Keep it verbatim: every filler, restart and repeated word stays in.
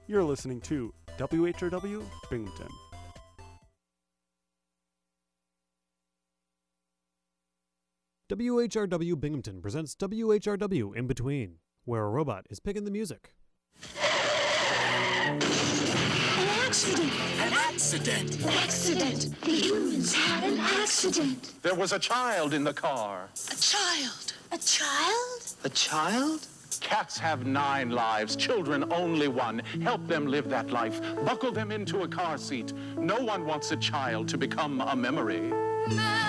You're listening to W H R W Binghamton. W H R W Binghamton presents W H R W In Between, where a robot is picking the music. An accident! An accident! An accident! The humans had an accident! There was a child in the car. A child! A child? A child? Cats have nine lives, children only one. Help them live that life. Buckle them into a car seat. No one wants a child to become a memory.